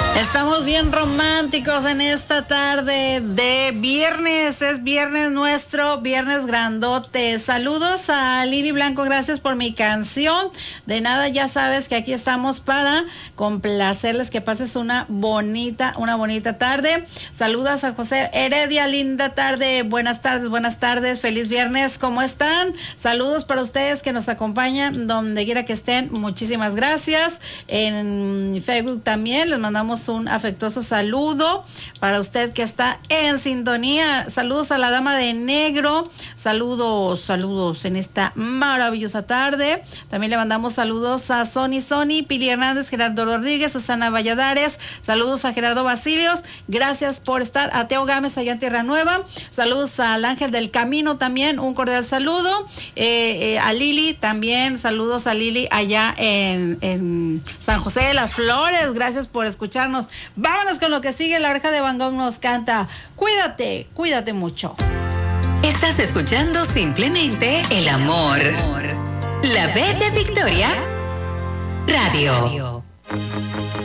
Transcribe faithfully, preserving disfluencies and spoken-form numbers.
Estamos bien románticos en esta tarde de viernes, es viernes nuestro, viernes grandote. Saludos a Lili Blanco, gracias por mi canción. De nada, ya sabes que aquí estamos para complacerles, que pases una bonita, una bonita tarde. Saludos a José Heredia, linda tarde, buenas tardes, buenas tardes, feliz viernes, ¿cómo están? Saludos para ustedes que nos acompañan donde quiera que estén, muchísimas gracias. En Facebook también les mandamos un afectuoso saludo para usted que está en sintonía. Saludos a la dama de negro, saludos, saludos en esta maravillosa tarde. También le mandamos saludos a Sony Sony, Pili Hernández, Gerardo Rodríguez, Susana Valladares, saludos a Gerardo Basilios, gracias por estar, a Teo Gámez allá en Tierra Nueva, saludos al Ángel del Camino también, un cordial saludo, eh, eh, a Lili también, saludos a Lili allá en, en San José de las Flores, gracias por escucharnos. Vámonos con lo que sigue. La Oreja de Van Gogh nos canta Cuídate, cuídate mucho. Estás escuchando simplemente El Amor. La B de Victoria Radio.